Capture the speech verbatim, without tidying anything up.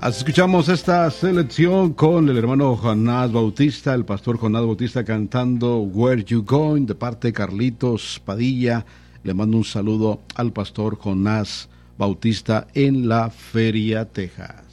Así escuchamos esta selección con el hermano Jonás Bautista, el pastor Jonás Bautista cantando Where You Going de parte de Carlitos Padilla. Le mando un saludo al pastor Jonás Bautista en La Feria, Texas.